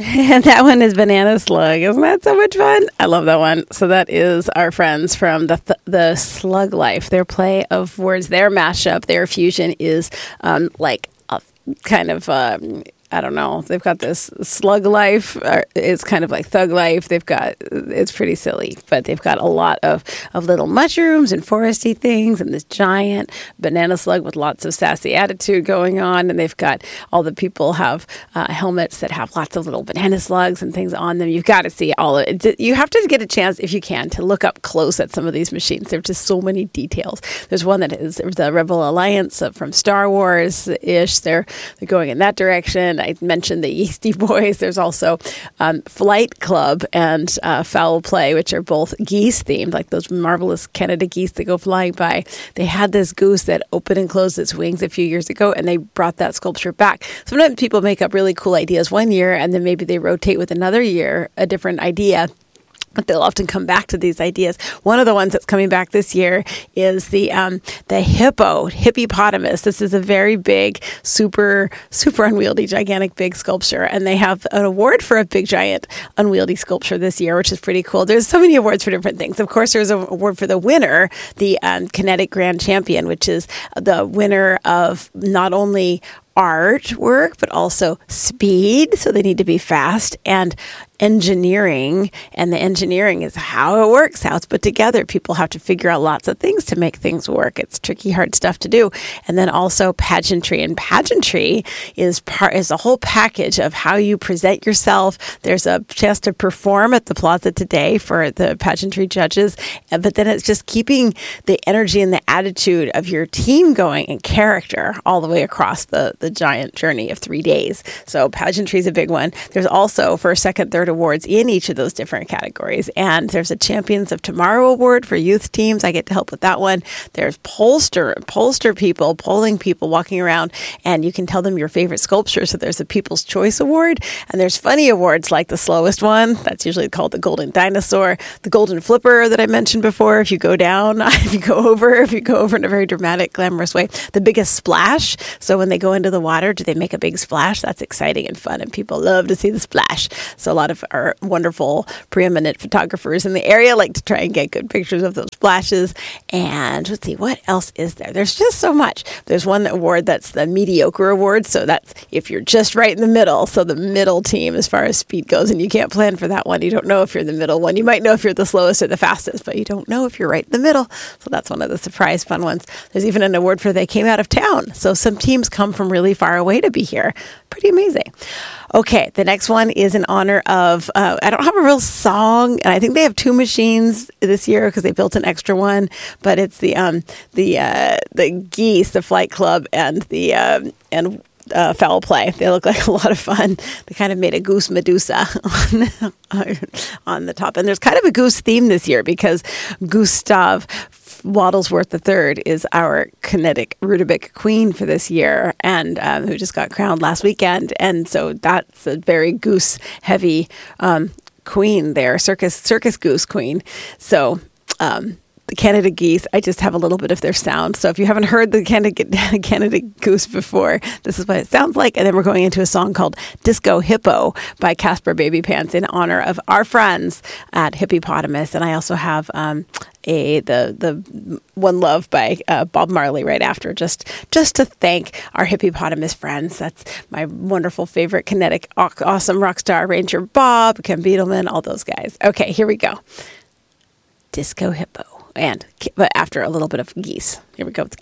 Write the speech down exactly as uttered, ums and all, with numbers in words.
And that one is Banana Slug. Isn't that so much fun? I love that one. So that is our friends from the th- the Slug Life. Their play of words, their mashup, their fusion is um, like a kind of... Um, I don't know. They've got this slug life. Uh, it's kind of like thug life. They've got, it's pretty silly, but they've got a lot of, of little mushrooms and foresty things and this giant banana slug with lots of sassy attitude going on. And they've got all the people have uh, helmets that have lots of little banana slugs and things on them. You've got to see all of it. You have to get a chance, if you can, to look up close at some of these machines. There are just so many details. There's one that is the Rebel Alliance from Star Wars-ish. They're, they're going in that direction. I mentioned the Yeasty Boys. There's also um, Flight Club and uh, Foul Play, which are both geese themed, like those marvelous Canada geese that go flying by. They had this goose that opened and closed its wings a few years ago, and they brought that sculpture back. Sometimes people make up really cool ideas one year, and then maybe they rotate with another year, a different idea. But they'll often come back to these ideas. One of the ones that's coming back this year is the um, the hippo, hippopotamus. This is a very big, super, super unwieldy, gigantic, big sculpture. And they have an award for a big, giant, unwieldy sculpture this year, which is pretty cool. There's so many awards for different things. Of course, there's an award for the winner, the um, Kinetic Grand Champion, which is the winner of not only artwork, but also speed. So they need to be fast, and engineering. And the engineering is how it works, how it's put together. People have to figure out lots of things to make things work. It's tricky, hard stuff to do. And then also pageantry. And pageantry is part is a whole package of how you present yourself. There's a chance to perform at the Plaza today for the pageantry judges. But then it's just keeping the energy and the attitude of your team going and character all the way across the the giant journey of three days. So pageantry is a big one. There's also first, second, third awards in each of those different categories. And there's a Champions of Tomorrow award for youth teams. I get to help with that one. There's pollster, pollster people, polling people walking around, and you can tell them your favorite sculpture. So there's a People's Choice Award. And there's funny awards like the slowest one. That's usually called the Golden Dinosaur. The Golden Flipper that I mentioned before. If you go down, if you go over, if you go over in a very dramatic, glamorous way. The Biggest Splash. So when they go into the water, do they make a big splash? That's exciting and fun, and people love to see the splash. So a lot of our wonderful, preeminent photographers in the area like to try and get good pictures of those splashes. And let's see, what else is there? There's just so much. There's one award that's the Mediocre Award. So that's if you're just right in the middle. So the middle team as far as speed goes, and you can't plan for that one. You don't know if you're the middle one. You might know if you're the slowest or the fastest, but you don't know if you're right in the middle. So that's one of the surprise fun ones. There's even an award for they came out of town. So some teams come from really far away to be here. Pretty amazing. Okay, the next one is in honor of, uh, I don't have a real song, and I think they have two machines this year because they built an extra one, but it's the um, the uh, the geese, the Flight Club, and the um, and uh, Foul Play. They look like a lot of fun. They kind of made a goose Medusa on, on the top. And there's kind of a goose theme this year because Gustav Waddlesworth the third is our kinetic Rudebeck queen for this year, and um, who just got crowned last weekend. And so that's a very goose heavy um, queen there, circus circus goose queen. So um, the Canada geese, I just have a little bit of their sound. So if you haven't heard the Canada, Canada goose before, this is what it sounds like. And then we're going into a song called Disco Hippo by Casper Baby Pants in honor of our friends at Hippopotamus. And I also have um, a the the One Love by uh, Bob Marley right after, just just to thank our Hippopotamus friends. That's my wonderful favorite kinetic, awesome rock star Ranger Bob, Ken Beetleman, all those guys. Okay, here we go. Disco Hippo. And but after a little bit of geese. Here we go with the geese.